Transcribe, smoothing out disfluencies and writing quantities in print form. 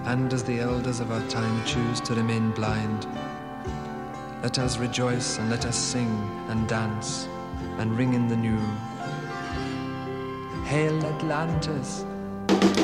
and as the elders of our time choose to remain blind. Let us rejoice and let us sing and dance and ring in the new. Hail Atlantis!